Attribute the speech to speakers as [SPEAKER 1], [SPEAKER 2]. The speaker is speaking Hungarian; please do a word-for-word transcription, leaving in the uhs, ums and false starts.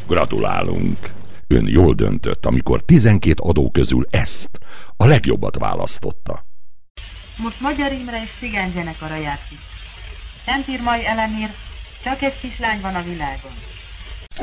[SPEAKER 1] Gratulálunk! Ön jól döntött, amikor tizenkét adó közül ezt, a legjobbat választotta.
[SPEAKER 2] Most Magyar Imre és Cigány zenekara játszik. Szent Irmai Elemér, csak egy kislány van a világon.